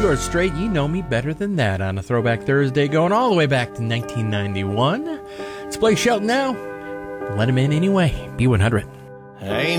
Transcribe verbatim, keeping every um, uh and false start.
You're straight, you know me better than that on a Throwback Thursday going all the way back to nineteen ninety-one. Let's play Shelton now. Let him in anyway. B one hundred. Ain't